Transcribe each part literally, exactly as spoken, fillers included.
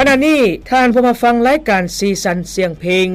ขณะนี้ท่านผู้มาฟังรายการซีซันเสียงเพลง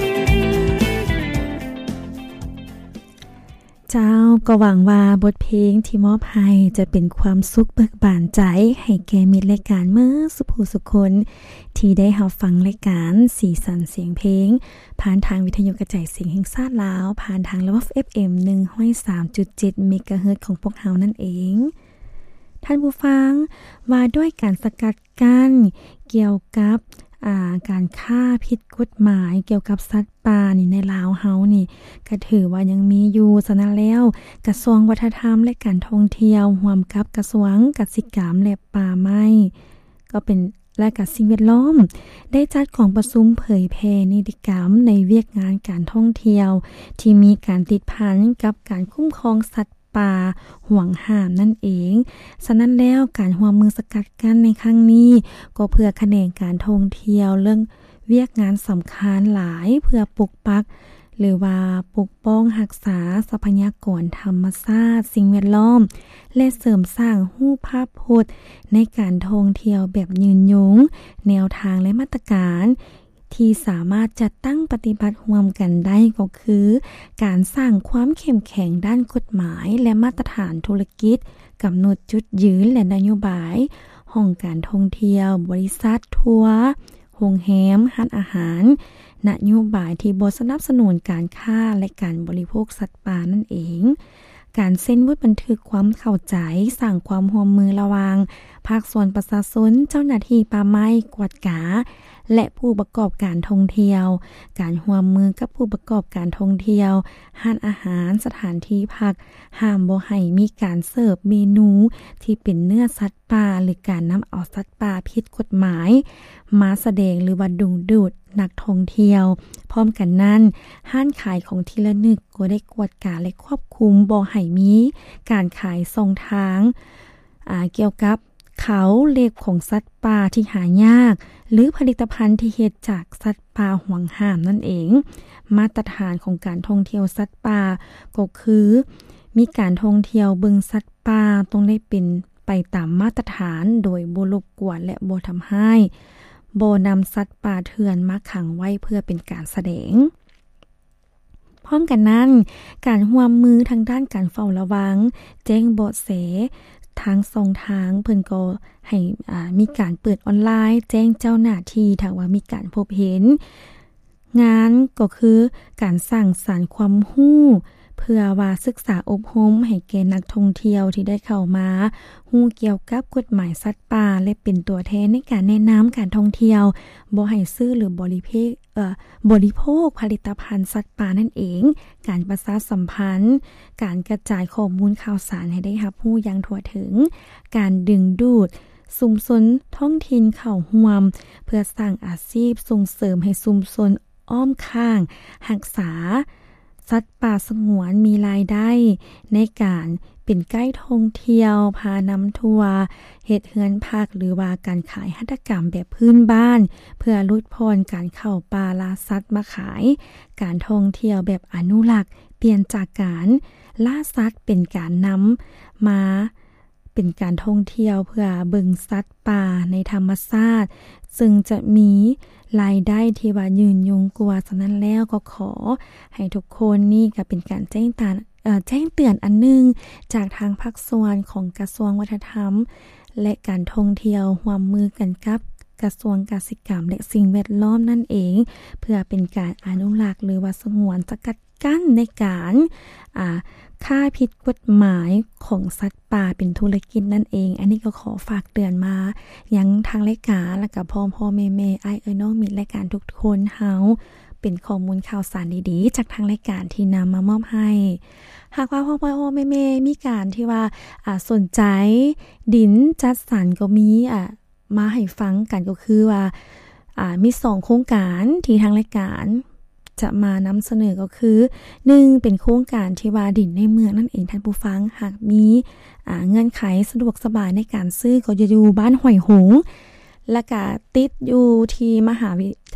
เจ้าก็หวังว่าบทเพลงที่มอบให้จะเป็นความสุขเบิกบานใจให้แก่มิตรรายการเมื่อสุผู้สุคนที่ได้รับฟังรายการสีสันเสียงเพลงผ่านทางวิทยุกระจายเสียงแห่งชาติลาวผ่านทางระบบ เอฟ เอ็ม หนึ่งร้อยสามจุดเจ็ด เมกะเฮิรตซ์ของพวกเฮานั่นเองท่านผู้ฟังว่าด้วยการสกัดกั้นเกี่ยวกับอ่าการฆ่าผิดกฎหมายเกี่ยวกับสัตว์ป่านี่ในลาวเฮานี่ก็ถือว่ายังมีอยู่ฉะนั้นแล้วกระทรวงวัฒนธรรมและการท่องเที่ยวร่วมกับกระทรวงกสิกรรมและป่าไม้ก็เป็นและกับสิ่งแวดล้อมได้จัดของประชุมเผยแพร่นิติกรรมในเวียกงานการท่องเที่ยวที่มีการติดพันกับการคุ้มครองสัตว์ป่าห่วงห้ามนั่นเองฉะนั้นแล้วการร่วมมือสกัดกั้นในครั้งนี้ก็เพื่อแขนงการท่องเที่ยวเรื่องเวียกงานสำคัญหลายเพื่อปกปักหรือว่าปกป้องรักษาทรัพยากรธรรมชาติสิ่งแวดล้อมและเสริมสร้างรูปภาพพจน์ในการท่องเที่ยวแบบยืนยงแนวทางและมาตรการที่สามารถจัดตั้งปฏิบัติร่วมกันได้ก็คือการสร้างความเข้มแข็งด้านกฎหมายและมาตรฐานธุรกิจกำหนดจุดยืนและนโยบายห้องการท่องเที่ยวบริษัททัวร์โรงแรมร้านอาหารนโยบายที่บ่สนับสนุนการฆ่าและการบริโภคสัตว์ป่านั่นเองการเซ็นบันทึกความเข้าใจสร้างความร่วมมือระหว่างภาคส่วนประชาชนเจ้าหน้าที่ป่าไม้กวดกาและผู้ประกอบการท่องเที่ยวการร่วมมือกับผู้ประกอบการท่องเที่ยวร้านอาหารสถานที่พักห้ามบ่ให้มีการเสิร์ฟเมนูที่เป็นเนื้อสัตว์ป่าหรือการนำเอาสัตว์ป่าผิดกฎหมายมาแสดงหรือว่าดึงดูดนักท่องเที่ยวพร้อมกันนั้นห้านขายของที่ระลึกก็ได้กวดกาและควบคุมบ่ให้มีการขายส่งทางอ่าเกี่ยวกับเขาเล็บของสัตว์ป่าที่หายากหรือผลิตภัณฑ์ที่เฮ็ดจากสัตว์ป่าห่วงห้ามนั่นเองมาตรฐานของการท่องเที่ยวสัตว์ป่าก็คือมีการท่องเที่ยวเบิ่งสัตว์ป่าต้องได้เป็นไปตามมาตรฐานโดยบ่รบกวนและบ่ทำให้บ่นำสัตว์ป่าเถื่อนมาขังไว้เพื่อเป็นการแสดงพร้อมกันนั้นการร่วมมือทางด้านการเฝ้าระวังแจ้งเบาะแสทางสองทางเพิ่นก็ให้อ่ามีการเปิดออนไลน์แจ้งเจ้าหน้าที่ถ้าว่ามีการพบเห็นงานก็คือการสร้างสรรค์ความรู้เพื่อว่าศึกษาอบรมให้แก่นักท่องเที่ยวที่ได้เข้ามารู้เกี่ยวกับกฎหมายสัตว์ป่าและเป็นตัวแทนในการแนะนำการท่องเที่ยวบ่ให้ซื้อหรือบริโภคเอ่อบริโภคผลิตภัณฑ์สัตว์ป่านั่นเองการประชาสัมพันธ์การกระจายข้อมูลข่าวสารให้ได้รับรู้อย่างทั่วถึงการดึงดูดชุมชนท้องถิ่นเข้าร่วมเพื่อสร้างอาชีพส่งเสริมให้ชุมชนอ้อมข้างรักษาสัตว์ป่าสงวนมีรายได้ในการเป็นไกด์ท่องเที่ยวพานำทัวร์เฮ็ดเฮือนพักหรือว่าการขายหัตถกรรมแบบพื้นบ้านเพื่อลดพรการเข้าป่าล่าสัตว์มาขายการท่องเที่ยวแบบอนุรักษ์เปลี่ยนจากการล่าสัตว์เป็นการนำมาเป็นการท่องเที่ยวเพื่อเบิ่งสัตว์ป่าในธรรมชาติซึ่งจะมีรายได้ที่ว่ายืนยงกว่าฉะนั้นแล้วก็ขอให้ทุกคนนี่ก็เป็นการแจ้งเตือนเอ่อแจ้งเตือนอันนึงจากทางภาคส่วนของกระทรวงวัฒนธรรมและการท่องเที่ยวร่วมมือกันกับกระทรวงกสิกรรมและสิ่งแวดล้อมนั่นเองเพื่อเป็นการอนุรักษ์หรือว่าสงวนสกัดกั้นในการอ่าค่าผิดกฎหมายของสัตว์ป่าเป็นธุรกิจนั่นเองอันนี้ก็ขอฝากเตือนมายังทางรายการและกับพ่อพ่อแม่แม่ไอเอ๋ยน้องมิตรรายการทุกคนเฮาเป็นข้อมูลข่าวสารดีๆจากทางรายการที่นำมามอบให้หากว่าพ่อพ่อแม่แม่มีการที่ว่าอ่าสนใจดินจัดสรรก็มีอ่ามาให้ฟังกันก็คือว่าอ่ามีสองโครงการที่ทางรายการจะมานำเสนอก็คือหนึ่งเป็นโครงการที่ว่าดินในเมืองนั่นเองท่านผู้ฟังหากมีอ่าเงื่อนไขสะดวกสบายในการซื้อก็จะอยู่บ้านห้วยหงและก็ติดอยู่ที่มหาวิ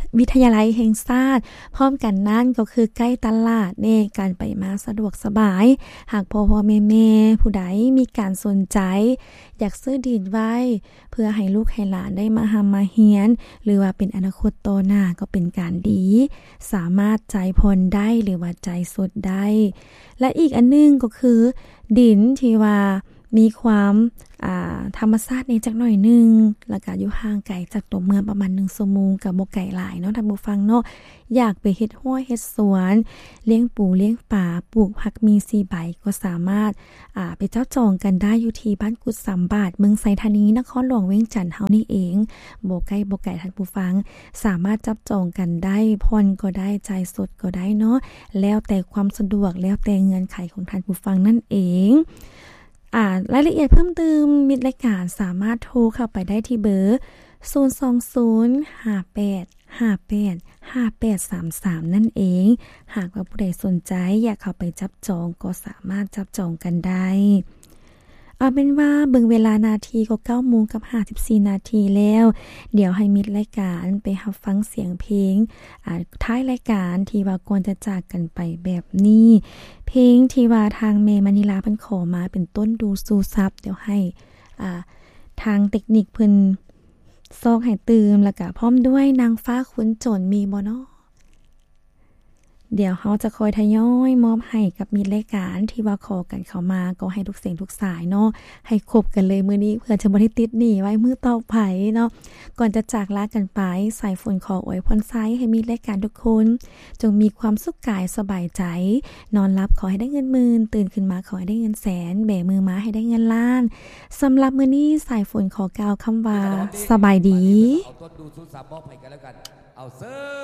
วิทยาลัยแห่งชาติพร้อมกันนั้นก็คือใกล้ตลาดเน่การไปมาสะดวกสบายหากพ่อพ่อแม่แม่ผู้ใดมีการสนใจอยากซื้อดินไว้เพื่อให้ลูกให้หลานได้มาหามาเฮียนหรือว่าเป็นอนาคตโตหน้าก็เป็นการดีสามารถจ่ายผ่อนได้หรือว่าจ่ายสดได้และอีกอันนึงก็คือดินที่ว่ามีความอ่าธรรมชาติในจักหน่อยนึงแล้วก็อยู่ห่างไกลจากตัวเมืองประมาณหนึ่งชั่วโมงก็บ่ไกลหลายเนาะท่านผู้ฟังเนาะอยากไปเฮ็ดห้วยเฮ็ดสวนเลี้ยงปูเลี้ยงปลาปลูกผักมีสีใบก็สามารถอ่าไปเจ้าจองกันได้อยู่ที่บ้านกุดสามบาทเมืองไสธานีนครหลวงเวียงจันทน์เฮานี่เองบ่ไกลบ่ไกลท่านผู้ฟังสามารถจับจองกันได้ผ่อนก็ได้จ่ายสดก็ได้เนาะแล้วแต่ความสะดวกแล้วแต่เงื่อนไขของท่านผู้ฟังนั่นเองอ่ารายละเอียดเพิ่มเติมมิตรรายการสามารถโทรเข้าไปได้ที่เบอร์ศูนย์ สอง ศูนย์ ห้า แปด ห้า แปด ห้า แปด สาม สามนั่นเองหากว่าผู้ใดสนใจอยากเข้าไปจับจองก็สามารถจับจองกันได้เอาเป็นว่าเบิ่งเวลานาทีก็ เก้าโมงกับห้าสิบสี่นาทีแล้วเดี๋ยวให้มิตรรายการไปรับฟังเสียงเพลงอ่าท้ายรายการที่ว่าก่อนจะจากกันไปแบบนี้เพลงที่ว่าทางเมมณิลาเพิ่นขอมาเป็นต้นดูสู่ซับเดี๋ยวให้อ่าทางเทคนิคเพิ่นซอกให้ตื่มแล้วก็พร้อมด้วยนางฟ้าขุนโจรมีบ่เนาะเดี๋ยวเขาจะคอยทยอยมอบให้กับมิตรรายการที่ว่าขอกันเข้ามาก็ให้ทุกเสียงทุกสายเนาะให้ครบกันเลยมื้อนี้เพื่อจะบ่ได้ติดหนี้ไว้มื้อต่อไปเนาะก่อนจะจากลากันไปสายฝนขออวยพรไซให้มิตรรายการทุกคนจงมีความสุขกายสบายใจนอนหลับขอให้ได้เงินหมื่นตื่นขึ้นมาขอให้ได้เงินแสนแบมือมาให้ได้เงินล้านสำหรับมื้อนี้สายฝนขอกล่าวคำว่าสบายดีเอาต้นดูสุดสามมอบให้กันแล้วกันเอาเซ